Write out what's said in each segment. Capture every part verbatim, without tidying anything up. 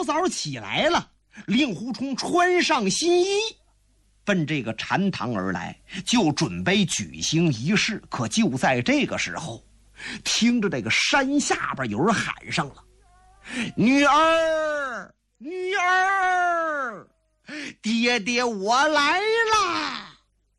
早起来了，令狐冲穿上新衣，奔这个禅堂而来，就准备举行仪式。可就在这个时候，听着这个山下边有人喊上了：“女儿，女儿，爹爹我来啦！”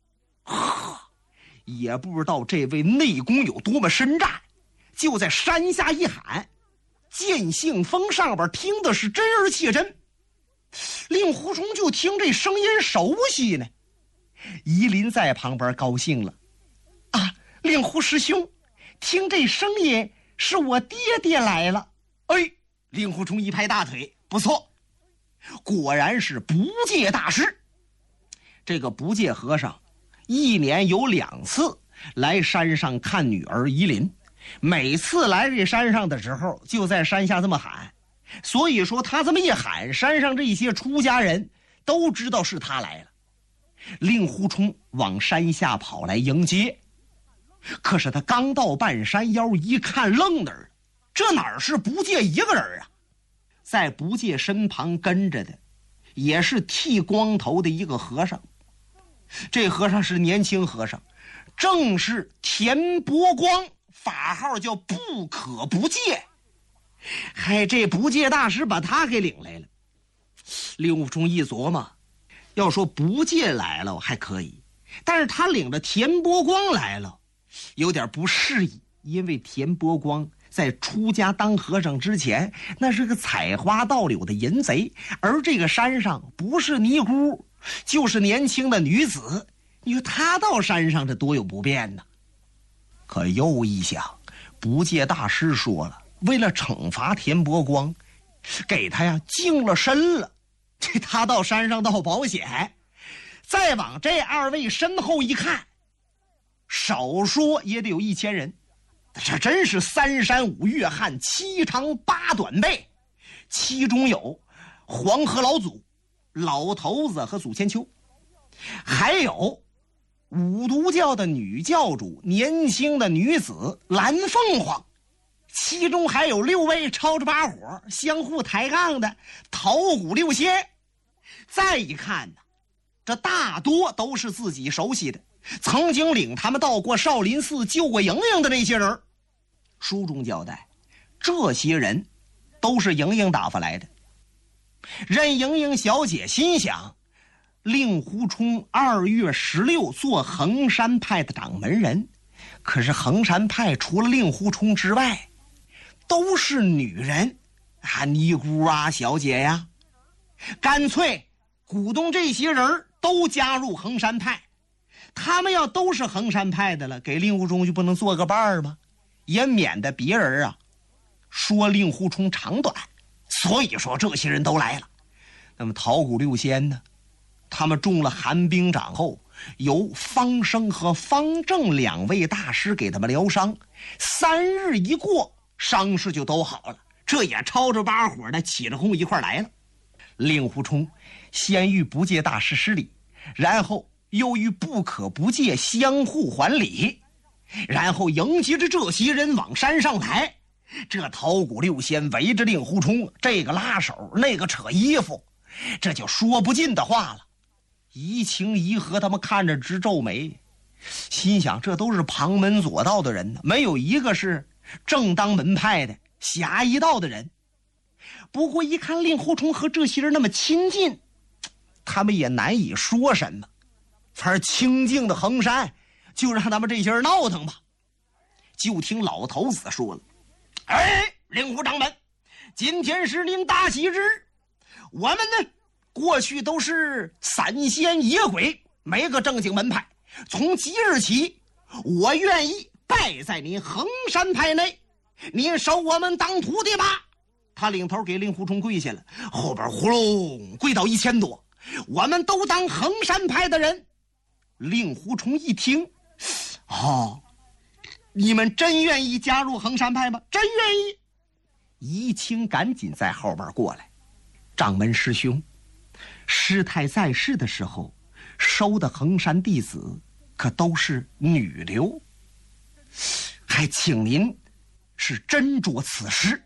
也不知道这位内功有多么深湛，就在山下一喊，见信峰上边听的是真而切真。令狐冲就听这声音熟悉呢。夷陵在旁边高兴了：“啊，令狐师兄，听这声音是我爹爹来了。”哎，令狐冲一拍大腿：“不错，果然是不戒大师。”这个不戒和尚一年有两次来山上看女儿夷陵，每次来这山上的时候就在山下这么喊，所以说他这么一喊，山上这些出家人都知道是他来了。令狐冲往山下跑来迎接，可是他刚到半山腰一看，愣那儿，这哪是不戒一个人啊？在不戒身旁跟着的也是剃光头的一个和尚。这和尚是年轻和尚，正是田伯光，法号叫不可不戒。嗨，这不戒大师把他给领来了。令狐冲一琢磨，要说不戒来了还可以，但是他领着田伯光来了有点不适宜，因为田伯光在出家当和尚之前那是个采花盗柳的淫贼，而这个山上不是尼姑就是年轻的女子，你说他到山上这多有不便呢。可又一想，不戒大师说了，为了惩罚田伯光，给他呀净了身了，这他到山上倒保险。再往这二位身后一看，少说也得有一千人，这真是三山五岳汉，七长八短辈，其中有黄河老祖、老头子和祖千秋，还有五毒教的女教主，年轻的女子蓝凤凰，其中还有六位抄着把火相互抬杠的桃谷六仙。再一看呢，这大多都是自己熟悉的，曾经领他们到过少林寺救过莹莹的那些人。书中交代，这些人都是莹莹打发来的。任盈盈小姐心想，令狐冲二月十六做衡山派的掌门人，可是衡山派除了令狐冲之外都是女人啊，尼姑啊，小姐呀，干脆鼓动这些人都加入衡山派。他们要都是衡山派的了，给令狐冲就不能做个伴儿吗？也免得别人啊说令狐冲长短。所以说这些人都来了。那么桃谷六仙呢，他们中了寒冰掌后，由方生和方正两位大师给他们疗伤，三日一过，伤势就都好了，这也抄着把火的起着哄一块来了。令狐冲先与不戒大师施礼，然后又与不可不戒相互还礼，然后迎接着这些人往山上来。这桃谷六仙围着令狐冲，这个拉手，那个扯衣服，这就说不尽的话了。怡情怡和他们看着直皱眉，心想这都是旁门左道的人呢，没有一个是正当门派的侠义道的人。不过一看令狐冲和这些人那么亲近，他们也难以说什么。反正清静的衡山，就让他们这些人闹腾吧。就听老头子说了，哎，令狐掌门，今天是您大喜日，我们呢过去都是散仙野鬼，没个正经门派，从即日起我愿意拜在您衡山派内，您收我们当徒弟吧。他领头给令狐冲跪下了，后边呼隆跪到一千多，我们都当衡山派的人。令狐冲一听，哦，你们真愿意加入衡山派吗？真愿意。怡清赶紧在后边过来，掌门师兄，师太在世的时候收的衡山弟子可都是女流，还请您是斟酌此事。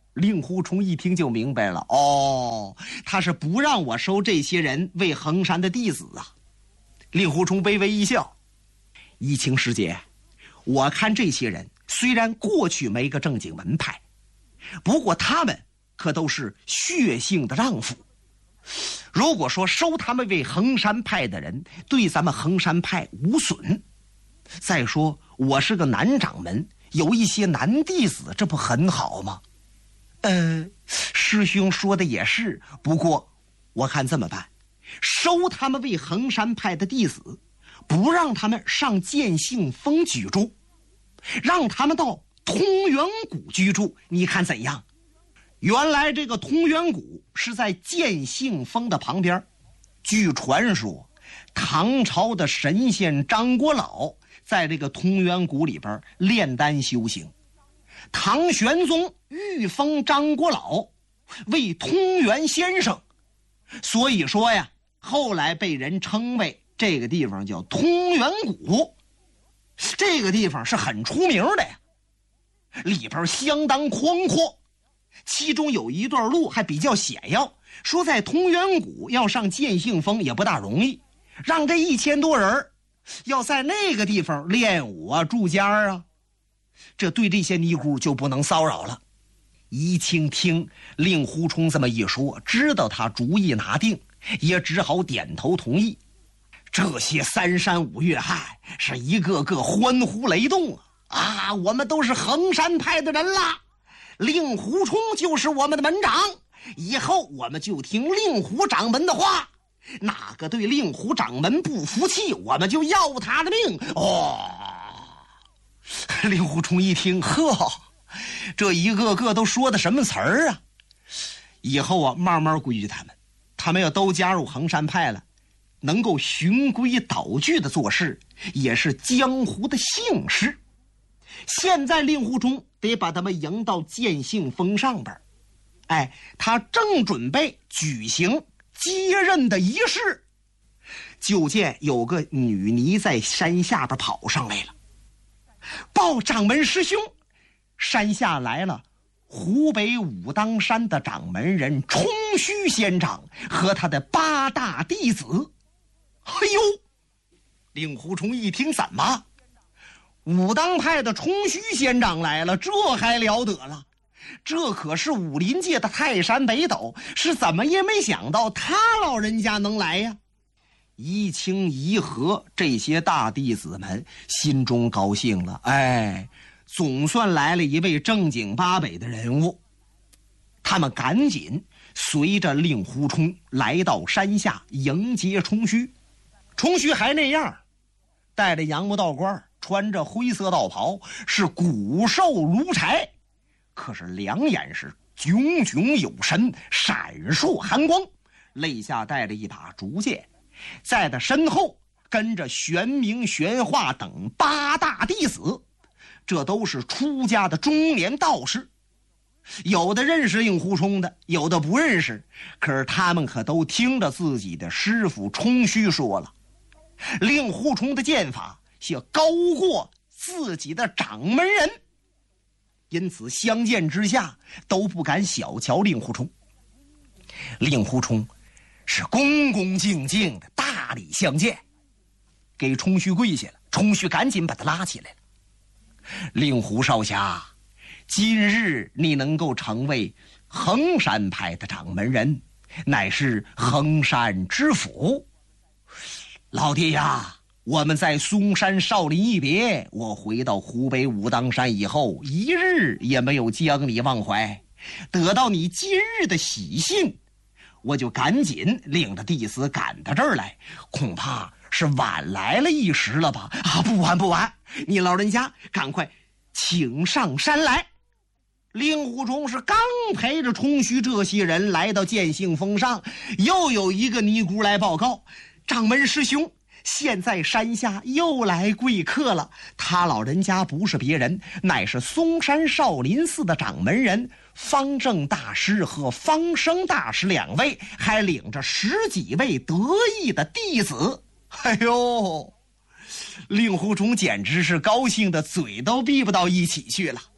令狐冲一听就明白了，哦，他是不让我收这些人为衡山的弟子啊。令狐冲微微一笑，一清师姐，我看这些人虽然过去没个正经门派，不过他们可都是血性的丈夫，如果说收他们为衡山派的人，对咱们衡山派无损。再说我是个男掌门，有一些男弟子，这不很好吗？呃，师兄说的也是，不过我看这么办，收他们为衡山派的弟子，不让他们上剑信峰居住，让他们到通元谷居住，你看怎样？原来这个通元谷是在剑信峰的旁边，据传说唐朝的神仙张国老在这个通元谷里边炼丹修行，唐玄宗御封张国老为通元先生，所以说呀，后来被人称为这个地方叫通元谷。这个地方是很出名的呀，里边相当宽阔，其中有一段路还比较险要，说在通元谷要上剑信峰也不大容易，让这一千多人要在那个地方练武啊住家啊，这对这些尼姑就不能骚扰了。一清听令狐冲这么一说，知道他主意拿定，也只好点头同意。这些三山五岳汉是一个个欢呼雷动啊！啊，我们都是衡山派的人啦，令狐冲就是我们的门长，以后我们就听令狐掌门的话，哪个对令狐掌门不服气，我们就要他的命。哦，令狐冲一听，呵，这一个个都说的什么词儿啊？以后啊，慢慢规矩他们，他们要都加入衡山派了，能够循规蹈矩的做事，也是江湖的幸事。现在令狐冲得把他们迎到剑信峰上边，哎，他正准备举行接任的仪式，就见有个女尼在山下边跑上来了，报掌门师兄，山下来了湖北武当山的掌门人冲虚仙长和他的八大弟子。哎呦，令狐冲一听，怎么武当派的冲虚仙长来了？这还了得了，这可是武林界的泰山北斗，是怎么也没想到他老人家能来呀。一清一和这些大弟子们心中高兴了，哎，总算来了一位正经八百的人物。他们赶紧随着令狐冲来到山下迎接冲虚。冲虚还那样，戴着杨木道冠，穿着灰色道袍，是骨瘦如柴，可是两眼是炯炯有神，闪烁寒光，肋下带着一把竹剑，在他身后跟着玄冥、玄化等八大弟子，这都是出家的中年道士，有的认识令狐冲的，有的不认识，可是他们可都听着自己的师傅冲虚说了，令狐冲的剑法是高过自己的掌门人，因此相见之下都不敢小瞧令狐冲。令狐冲是恭恭敬敬的大礼相见，给冲虚跪下了，冲虚赶紧把他拉起来了。令狐少侠，今日你能够成为衡山派的掌门人，乃是衡山之福。老爹呀，我们在嵩山少林一别，我回到湖北武当山以后，一日也没有将你忘怀。得到你今日的喜信，我就赶紧领着弟子赶到这儿来，恐怕是晚来了一时了吧？啊，不晚不晚，你老人家赶快请上山来。令狐冲是刚陪着冲虚这些人来到剑信峰上，又有一个尼姑来报告，掌门师兄，现在山下又来贵客了，他老人家不是别人，乃是嵩山少林寺的掌门人方正大师和方生大师两位，还领着十几位得意的弟子。哎呦，令狐冲简直是高兴的嘴都闭不到一起去了。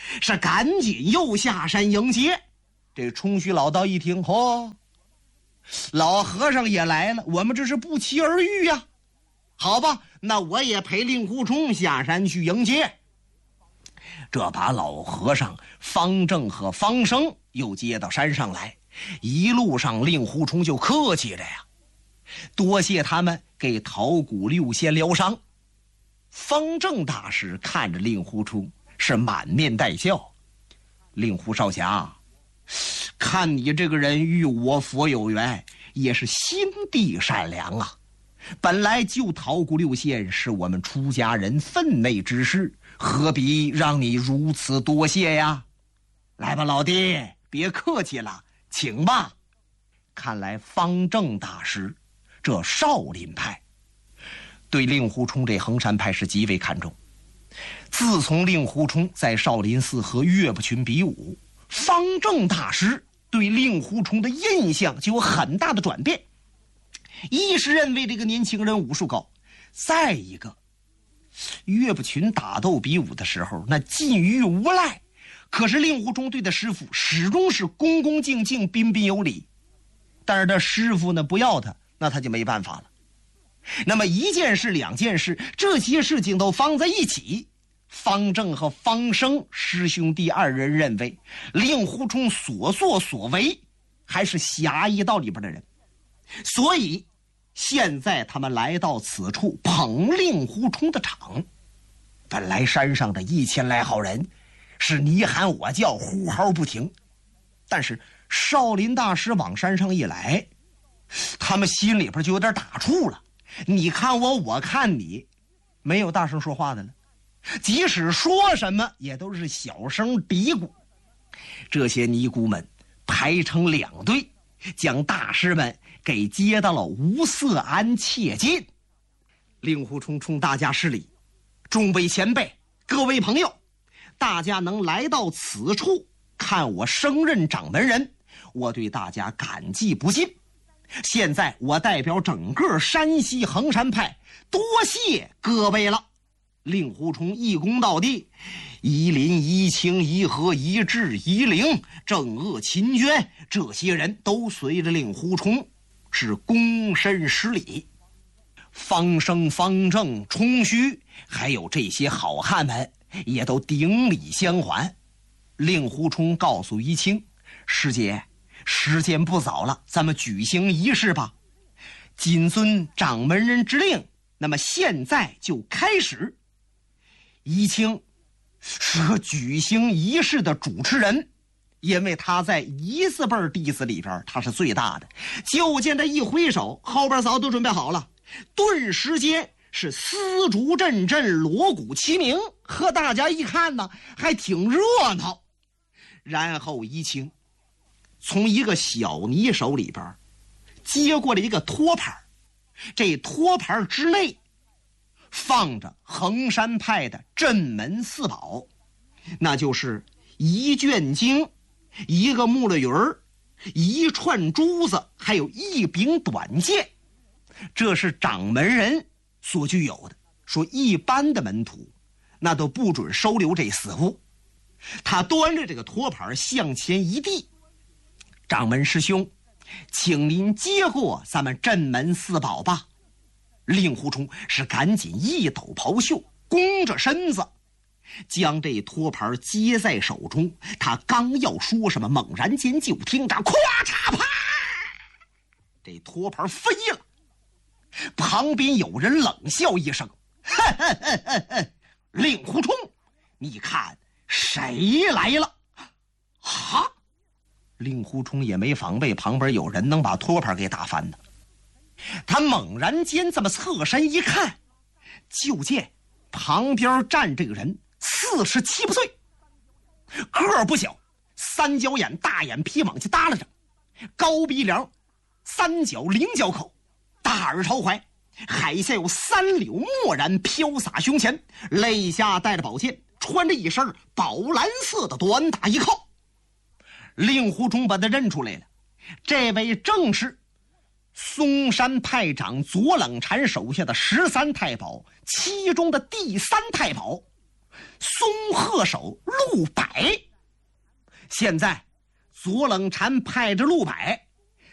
是赶紧又下山迎接。这冲虚老道一听，嚯、哦，老和尚也来了，我们这是不期而遇呀、啊。好吧，那我也陪令狐冲下山去迎接。这把老和尚方正和方生又接到山上来，一路上令狐冲就客气着呀，多谢他们给桃谷六仙疗伤。方正大师看着令狐冲是满面带笑，令狐少侠，看你这个人与我佛有缘，也是心地善良啊。本来救桃谷六仙是我们出家人分内之事，何必让你如此多谢呀？来吧，老弟，别客气了，请吧。看来方正大师这少林派对令狐冲这衡山派是极为看重。自从令狐冲在少林寺和岳不群比武，方正大师对令狐冲的印象就有很大的转变。一是认为这个年轻人武术高，再一个，岳不群打斗比武的时候那禁欲无赖，可是令狐冲对的师傅始终是恭恭敬敬、彬彬有礼。但是他师傅呢不要他，那他就没办法了。那么一件事两件事，这些事情都放在一起，方正和方生师兄弟二人认为令狐冲所作所为还是侠义道里边的人，所以现在他们来到此处捧令狐冲的场。本来山上的一千来号人是你喊我叫，呼号不停，但是少林大师往山上一来，他们心里边就有点打怵了。你看我，我看你，没有大声说话的了，即使说什么也都是小声嘀咕。这些尼姑们排成两队，将大师们给接到了无色庵切近。令狐冲冲大家施礼，众位前辈，各位朋友，大家能来到此处看我升任掌门人，我对大家感激不尽。现在我代表整个山西衡山派多谢各位了。令狐冲一躬到地，夷林、夷青、夷和、夷智、夷陵、郑鄂、秦娟这些人都随着令狐冲是躬身施礼。方生、方正、冲虚还有这些好汉们也都顶礼相还。令狐冲告诉夷青，师姐，时间不早了，咱们举行仪式吧。谨遵掌门人之令，那么现在就开始。夷青是个举行仪式的主持人，因为他在一字辈弟子里边他是最大的。就见他一挥手，后边早都准备好了，顿时间是丝竹阵阵，锣鼓齐鸣，和大家一看呢还挺热闹。然后夷青从一个小尼手里边接过了一个托盘，这托盘之内放着衡山派的镇门四宝，那就是一卷经、一个木了鱼儿、一串珠子，还有一柄短剑。这是掌门人所具有的，说一般的门徒那都不准收留这四物。他端着这个托盘向前一递，掌门师兄，请您接过咱们镇门四宝吧。令狐冲是赶紧一抖袍袖，弓着身子将这托盘接在手中。他刚要说什么，猛然间就听着咵嚓啪，这托盘飞了。旁边有人冷笑一声，呵呵呵呵呵，令狐冲，你看谁来了？哈！令狐冲也没防备旁边有人能把托盘给打翻的，他猛然间这么侧身一看，就见旁边站这个人四十七八岁，个儿不小，三角眼、大眼皮往下耷拉着，高鼻梁，三角菱角口，大耳朝怀，海下有三绺墨然飘洒胸前，肋下带着宝剑，穿着一身宝蓝色的短打衣靠。令狐冲把他认出来了，这位正是嵩山派长左冷禅手下的十三太保其中的第三太保松鹤手陆柏。现在左冷禅派着陆柏